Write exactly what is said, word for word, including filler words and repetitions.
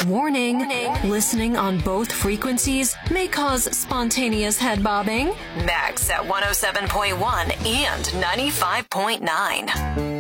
Warning, listening on both frequencies may cause spontaneous head bobbing. Max at one oh seven point one and ninety-five point nine.